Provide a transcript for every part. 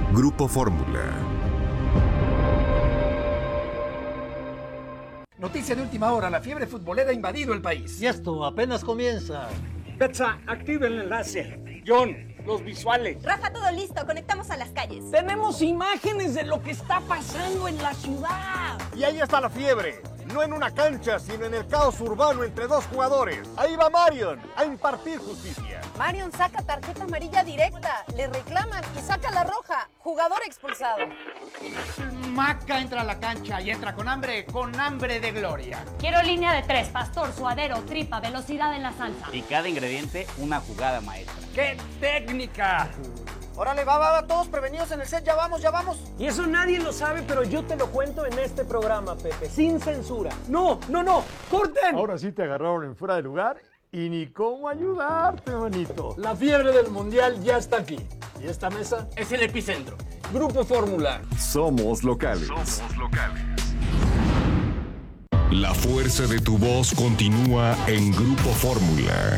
Grupo Fórmula. Noticia de última hora, la fiebre futbolera ha invadido el país. Y esto apenas comienza. Betsa, activa el enlace. John, los visuales. Rafa, todo listo, conectamos a las calles. Tenemos imágenes de lo que está pasando en la ciudad. Y ahí está la fiebre. No en una cancha, sino en el caos urbano entre dos jugadores. Ahí va Marion a impartir justicia. Marion saca tarjeta amarilla directa, le reclaman y saca la roja. Jugador expulsado. Maca entra a la cancha y entra con hambre de gloria. Quiero línea de 3, pastor, suadero, tripa, velocidad en la salsa. Y cada ingrediente una jugada maestra. ¡Qué técnica! Órale, va, todos prevenidos en el set, ya vamos. Y eso nadie lo sabe, pero yo te lo cuento en este programa, Pepe, sin censura. No, corten. Ahora sí te agarraron en fuera de lugar y ni cómo ayudarte, manito. La fiebre del mundial ya está aquí. ¿Y esta mesa? Es el epicentro. Grupo Fórmula. Somos locales. La fuerza de tu voz continúa en Grupo Fórmula.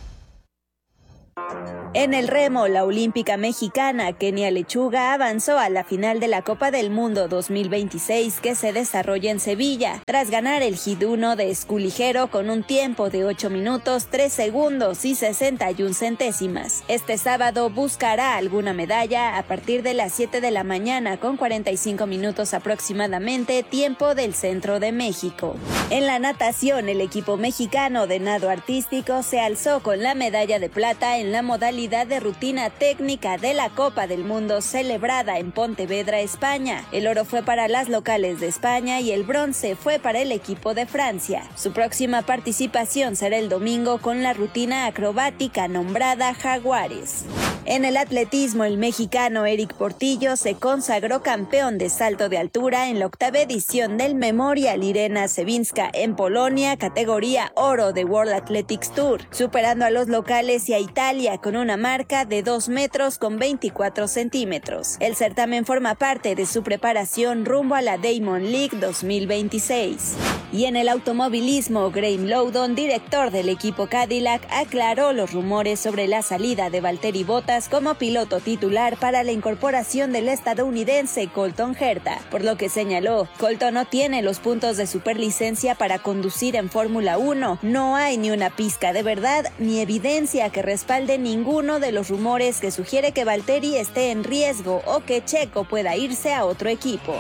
En el remo, la olímpica mexicana Kenia Lechuga avanzó a la final de la Copa del Mundo 2026 que se desarrolla en Sevilla, tras ganar el Hit 1 de esculigero con un tiempo de 8 minutos, 3 segundos y 61 centésimas. Este sábado buscará alguna medalla a partir de las 7 de la mañana con 45 minutos aproximadamente, tiempo del centro de México. En la natación, el equipo mexicano de nado artístico se alzó con la medalla de plata en la modalidad de rutina técnica de la Copa del Mundo celebrada en Pontevedra, España. El oro fue para las locales de España y el bronce fue para el equipo de Francia. Su próxima participación será el domingo con la rutina acrobática nombrada Jaguares. En el atletismo, el mexicano Eric Portillo se consagró campeón de salto de altura en la 8ª edición del Memorial Irena Sevinska en Polonia, categoría oro de World Athletics Tour, superando a los locales y a Italia con una marca de 2 metros con 24 centímetros. El certamen forma parte de su preparación rumbo a la Diamond League 2026. Y en el automovilismo, Graham Lowdon, director del equipo Cadillac, aclaró los rumores sobre la salida de Valtteri Bottas como piloto titular para la incorporación del estadounidense Colton Herta, por lo que señaló: Colton no tiene los puntos de superlicencia para conducir en Fórmula 1, no hay ni una pizca de verdad ni evidencia que respalde ninguno de los rumores que sugiere que Valtteri esté en riesgo o que Checo pueda irse a otro equipo.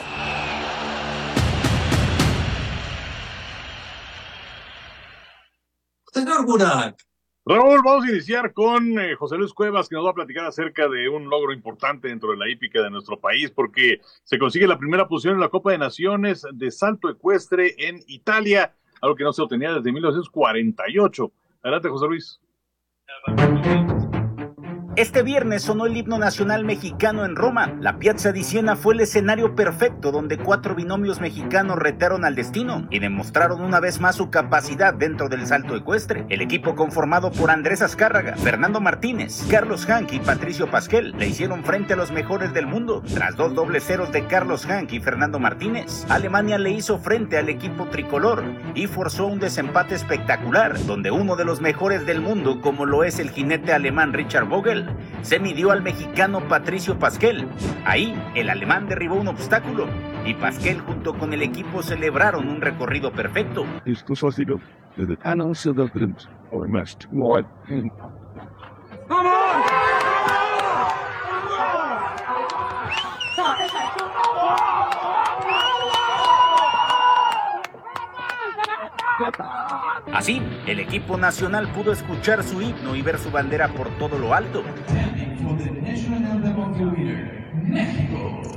Señor Burak. Raúl, vamos a iniciar con José Luis Cuevas, que nos va a platicar acerca de un logro importante dentro de la hípica de nuestro país, porque se consigue la primera posición en la Copa de Naciones de salto ecuestre en Italia, algo que no se obtenía desde 1948. Adelante, José Luis. Este viernes sonó el himno nacional mexicano en Roma. La Piazza di Siena fue el escenario perfecto donde 4 binomios mexicanos retaron al destino y demostraron una vez más su capacidad dentro del salto ecuestre. El equipo, conformado por Andrés Azcárraga, Fernando Martínez, Carlos Hank y Patricio Pasquel, le hicieron frente a los mejores del mundo. Tras 2 dobles ceros de Carlos Hank y Fernando Martínez, Alemania le hizo frente al equipo tricolor y forzó un desempate espectacular, donde uno de los mejores del mundo, como lo es el jinete alemán Richard Vogel, se midió al mexicano Patricio Pasquel. Ahí, el alemán derribó un obstáculo y Pasquel junto con el equipo celebraron un recorrido perfecto. Así, el equipo nacional pudo escuchar su himno y ver su bandera por todo lo alto.